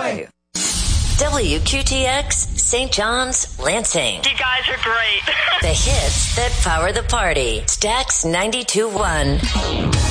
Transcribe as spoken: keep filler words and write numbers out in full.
Bye. W Q T X, Saint John's, Lansing. You guys are great. The hits that power the party. Stax ninety-two point one.